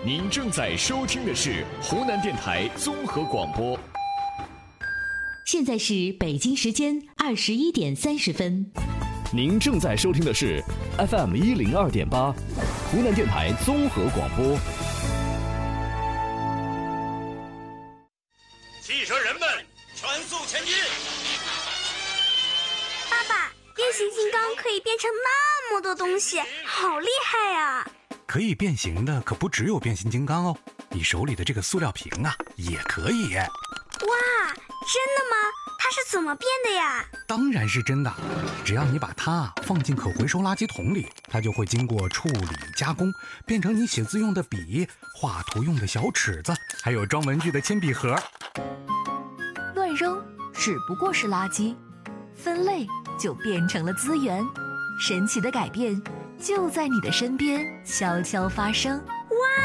您正在收听的是湖南电台综合广播。 现在是北京时间21:30。 您正在收听的是 FM102.8，湖南电台综合广播。 汽车人们，全速前进！ 爸爸，变形金刚可以变成那么多东西，好厉害呀！ 可以变形的可不只有变形金刚哦，你手里的这个塑料瓶啊，也可以。 哇，真的吗？它是怎么变的呀？ 当然是真的，只要你把它放进可回收垃圾桶里，它就会经过处理加工，变成你写字用的笔、画图用的小尺子，还有装文具的铅笔盒。 乱扔只不过是垃圾，分类就变成了资源。神奇的改变就在你的身边悄悄发生。